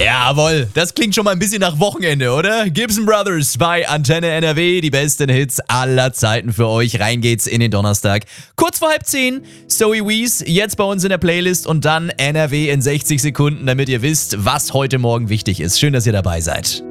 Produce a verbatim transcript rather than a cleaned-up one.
Jawohl, das klingt schon mal ein bisschen nach Wochenende, oder? Gibson Brothers bei Antenne N R W, die besten Hits aller Zeiten für euch. Rein geht's in den Donnerstag. Kurz vor halb zehn, Zoe Wees, jetzt bei uns in der Playlist und dann N R W in sechzig Sekunden, damit ihr wisst, was heute Morgen wichtig ist. Schön, dass ihr dabei seid.